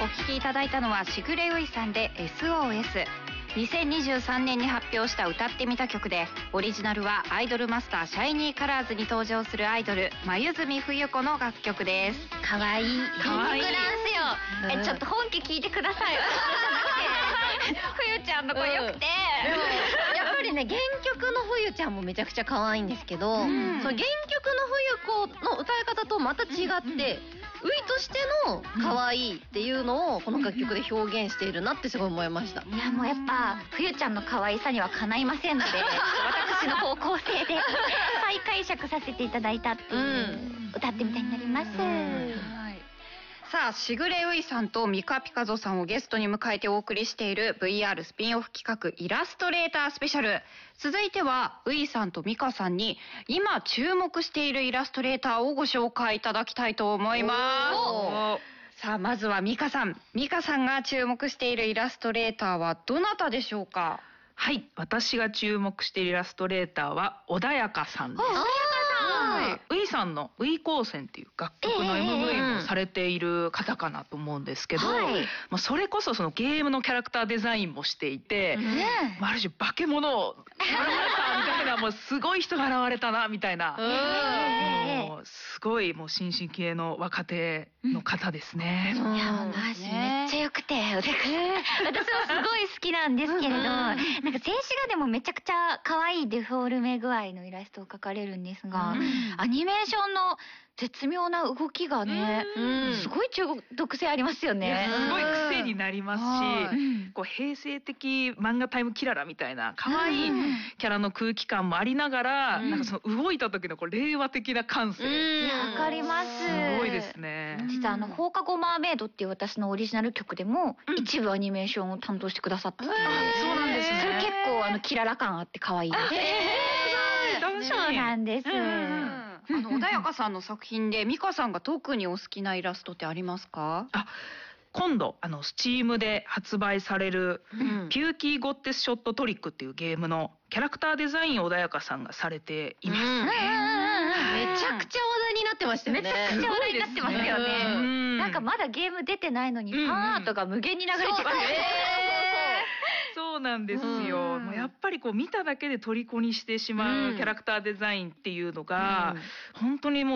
聴きいただいたのはしぐれういさんで SOS。 2023年に発表した歌ってみた曲で、オリジナルはアイドルマスターシャイニーカラーズに登場するアイドル黛冬子の楽曲です。 かわいいかわいい曲なんすよ。ちょっと本気聞いてください。冬ちゃんの声よくて、やっぱりね、原曲の冬ちゃんもめちゃくちゃ可愛いんですけど、その原曲の冬子の歌い方とまた違って、ウイとしての可愛いっていうのをこの楽曲で表現しているなってすごい思いました。 いやもうやっぱ冬ちゃんの可愛さにはかないませんので、私の方向性で再解釈させていただいたっていう歌ってみたいになります。 さあ、しぐれういさんとミカピカゾさんをゲストに迎えてお送りしている VR スピンオフ企画イラストレータースペシャル。続いてはういさんとミカさんに今注目しているイラストレーターをご紹介いただきたいと思います。さあ、まずはミカさんが注目しているイラストレーターはどなたでしょうか？ はい、私が注目しているイラストレーターは穏やかさんです。ウイさんのウイ光線っていう楽曲の MV もされている方かなと思うんですけど、それこそそのゲームのキャラクターデザインもしていて、ある種化け物を現れたみたいな、もうすごい人が現れたなみたいな、もうすごいもう新進気鋭の若手の方ですね。 いやマジめっちゃ良くて、私もすごい好きなんですけれど、なんか静止画でもめちゃくちゃ可愛いデフォルメ具合のイラストを描かれるんですが、アニメーションの絶妙な動きがね、すごい中毒性ありますよね。 すごい癖になりますし、こう平成的漫画タイムキララみたいな可愛いキャラの空気感もありながら、なんかその動いた時のこう令和的な感性、 わかります。 すごいですね。 実は放課後マーメイドっていう私のオリジナル曲でも一部アニメーションを担当してくださってて、 そうなんですね。 それ結構キララ感あって可愛いです。そうなんです。 穏やかさんの作品でミカさんが特にお好きなイラストってありますか？ 今度スチームで発売されるピューキーゴッテスショットトリックっていうゲームのキャラクターデザインを穏やかさんがされていますね。 めちゃくちゃ話題になってましたよね。 めちゃくちゃ話題になってますよね。なんかまだゲーム出てないのにファンアートが無限に流れてくる。 そうなんですよ。もうやっぱりこう見ただけで虜にしてしまうキャラクターデザインっていうのが本当にもう